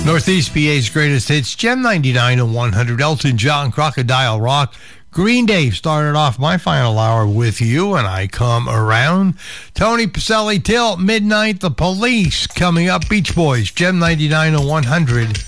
Northeast PA's greatest hits, Gem 99 and 100, Elton John, Crocodile Rock. Green Day started off my final hour with You and I Come Around. Tony Pacelli till midnight. The Police coming up. Beach Boys, Gem 99 and 100.